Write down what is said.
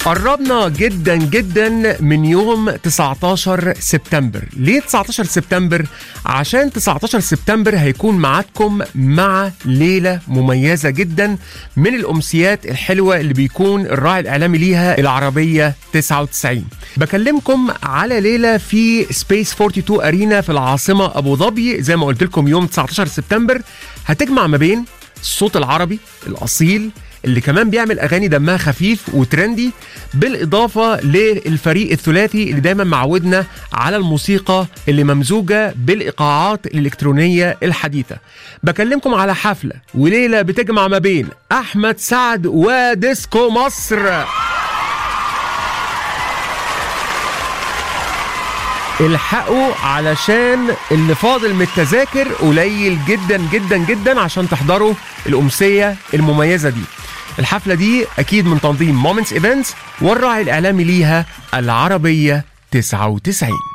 قربنا جدا جدا من يوم 19 سبتمبر. ليه 19 سبتمبر؟ عشان 19 سبتمبر هيكون معاكم مع ليلة مميزة جدا من الأمسيات الحلوة اللي بيكون الراعي الإعلامي ليها العربية 99. بكلمكم على ليلة في سبيس 42 أرينا في العاصمة أبو ظبي، زي ما قلت لكم يوم 19 سبتمبر. هتجمع ما بين الصوت العربي الأصيل اللي كمان بيعمل أغاني دمها خفيف وترندي، بالإضافة للفريق الثلاثي اللي دايما معودنا على الموسيقى اللي ممزوجة بالإيقاعات الإلكترونية الحديثة. بكلمكم على حفلة وليلة بتجمع ما بين أحمد سعد وديسكو مصر. الحقوا علشان اللي فاضل من التذاكر قليل جدا جدا جدا عشان تحضروا الأمسية المميزة دي. الحفلة دي أكيد من تنظيم مومنتس إيفنتس، والراعي الإعلامي ليها العربية 99.